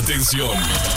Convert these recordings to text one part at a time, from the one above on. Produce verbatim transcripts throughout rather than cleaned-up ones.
Atención.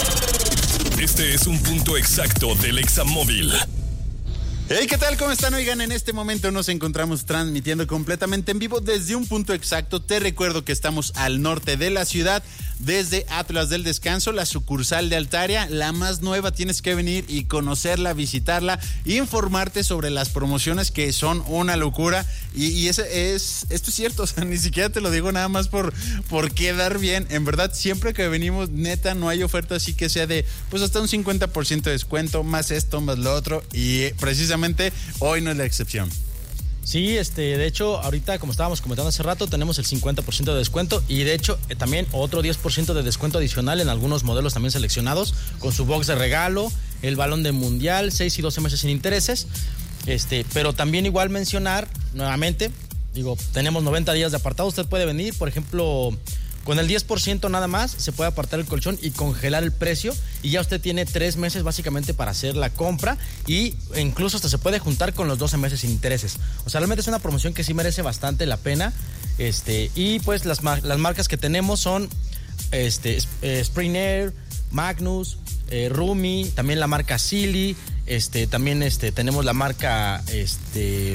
Este es un punto exacto del Examóvil. Hey, ¿qué tal? ¿Cómo están? Oigan, en este momento nos encontramos transmitiendo completamente en vivo desde un punto exacto. Te recuerdo que estamos al norte de la ciudad, desde Atlas del Descanso, la sucursal de Altaria, la más nueva. Tienes que venir y conocerla, visitarla, informarte sobre las promociones que son una locura. Y, y ese es, esto es cierto, o sea, ni siquiera te lo digo nada más por, por quedar bien. En verdad, siempre que venimos, neta, no hay oferta así que sea de, pues hasta un cincuenta por ciento de descuento, más esto, más lo otro. Y precisamente hoy no es la excepción. Sí, este, de hecho, ahorita, como estábamos comentando hace rato, tenemos el cincuenta por ciento de descuento y de hecho eh, también otro diez por ciento de descuento adicional en algunos modelos también seleccionados, con su box de regalo, el balón de mundial, seis y doce meses sin intereses. Este, pero también igual mencionar nuevamente, digo, tenemos noventa días de apartado. Usted puede venir, por ejemplo, con el diez por ciento nada más, se puede apartar el colchón y congelar el precio, y ya usted tiene tres meses básicamente para hacer la compra, y incluso hasta se puede juntar con los doce meses sin intereses. O sea, realmente es una promoción que sí merece bastante la pena. Este, y pues las, las marcas que tenemos son este, eh, Spring Air, Magnus, eh, Rumi, también la marca Silly, este, también este, tenemos la marca este,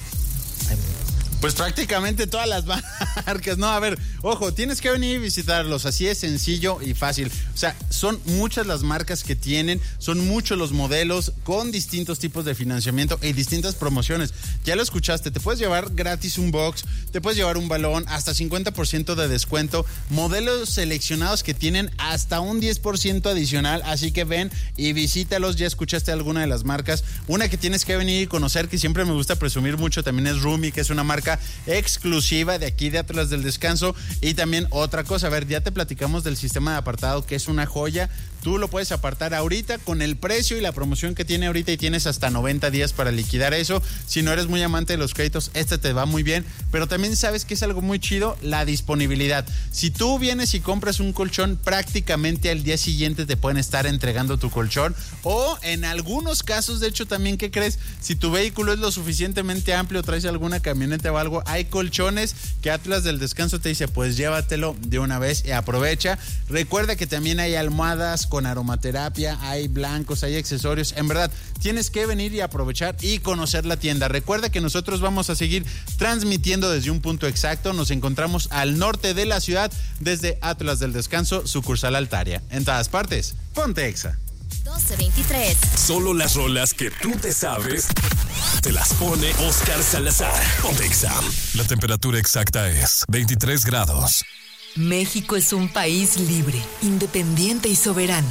Pues prácticamente todas las marcas, ¿no? A ver, ojo, tienes que venir y visitarlos, así es sencillo y fácil. O sea, son muchas las marcas que tienen, son muchos los modelos con distintos tipos de financiamiento y distintas promociones. Ya lo escuchaste, te puedes llevar gratis un box, te puedes llevar un balón, hasta cincuenta por ciento de descuento, modelos seleccionados que tienen hasta un diez por ciento adicional, así que ven y visítalos. Ya escuchaste alguna de las marcas. Una que tienes que venir y conocer, que siempre me gusta presumir mucho, también es Rumi, que es una marca exclusiva de aquí de Atlas del Descanso. Y también otra cosa, a ver, ya te platicamos del sistema de apartado, que es una joya. Tú lo puedes apartar ahorita con el precio y la promoción que tiene ahorita, y tienes hasta noventa días para liquidar eso. Si no eres muy amante de los créditos, este te va muy bien. Pero también sabes que es algo muy chido, la disponibilidad. Si tú vienes y compras un colchón, prácticamente al día siguiente te pueden estar entregando tu colchón. O en algunos casos, de hecho, también, ¿qué crees? Si tu vehículo es lo suficientemente amplio, traes alguna camioneta o algo, hay colchones que Atlas del Descanso te dice, pues llévatelo de una vez y aprovecha. Recuerda que también hay almohadas con aromaterapia, hay blancos, hay accesorios. En verdad, tienes que venir y aprovechar y conocer la tienda. Recuerda que nosotros vamos a seguir transmitiendo desde un punto exacto. Nos encontramos al norte de la ciudad, desde Atlas del Descanso, sucursal Altaria. En todas partes, ponte Exa. doce veintitrés. Solo las rolas que tú te sabes te las pone Oscar Salazar. Ponte Exa. La temperatura exacta es veintitrés grados. México es un país libre, independiente y soberano.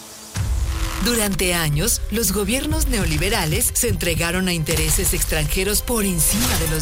Durante años, los gobiernos neoliberales se entregaron a intereses extranjeros por encima de los